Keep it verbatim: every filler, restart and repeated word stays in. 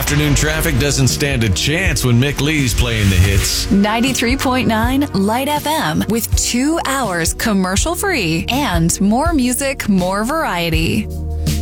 Afternoon traffic doesn't stand a chance when Mick Lee's playing the hits. ninety-three point nine Light F M with two hours commercial free and more music, more variety.